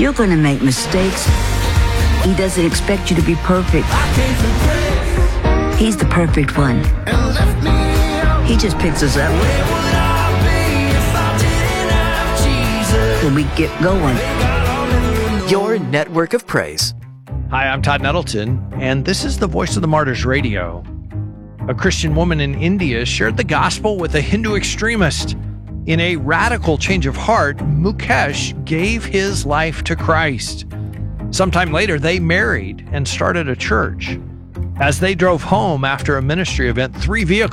You're going to make mistakes. He doesn't expect you to be perfect. He's the perfect one. He just picks us up when we get going. Your network of praise. Hi, I'm Todd Nettleton, and this is the Voice of the Martyrs Radio. A Christian woman in India shared the gospel with a Hindu extremist. In a radical change of heart, Mukesh gave his life to Christ. Sometime later, they married and started a church. As they drove home after a ministry event, 3 vehicles